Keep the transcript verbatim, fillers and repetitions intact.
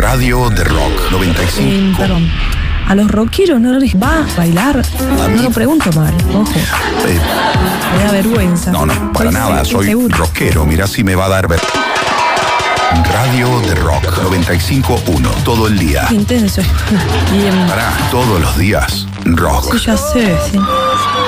Radio de Rock noventa y Eh, cinco. perdón. A los rockeros no les va a bailar. A mí- No lo pregunto mal, ojo. Eh, Me da vergüenza. no, no, para Pues, nada. sí, Soy seguro. rockero. Mirá si me va a dar ver. Radio de Rock noventa y cinco punto uno. Todo el día. Intenso. Bien. Para todos los días. Rock. Sí, ya sé, sí.